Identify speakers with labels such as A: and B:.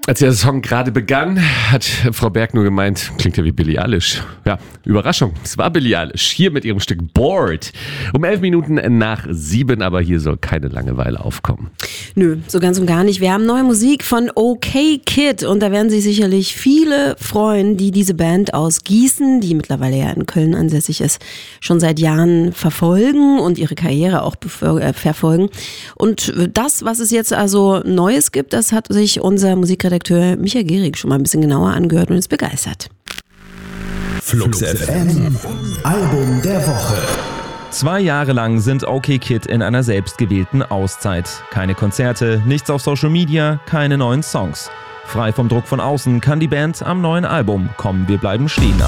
A: Als der Song gerade begann, hat Frau Berg nur gemeint, klingt ja wie Billie Eilish. Ja, Überraschung, es war Billie Eilish. Hier mit ihrem Stück Bored. Um 11 Minuten nach 7, aber hier soll keine Langeweile aufkommen.
B: Nö, so ganz und gar nicht. Wir haben neue Musik von OK Kid und da werden sich sicherlich viele freuen, die diese Band aus Gießen, die mittlerweile ja in Köln ansässig ist, schon seit Jahren verfolgen und ihre Karriere auch verfolgen. Und das, was es jetzt also Neues gibt, das hat sich unser Musikredakteur Michael Gehrig schon mal ein bisschen genauer angehört und ist begeistert.
C: Flux FM, Album der Woche.
D: 2 Jahre lang sind OK Kid in einer selbstgewählten Auszeit. Keine Konzerte, nichts auf Social Media, keine neuen Songs. Frei vom Druck von außen kann die Band am neuen Album Komm, wir bleiben stehen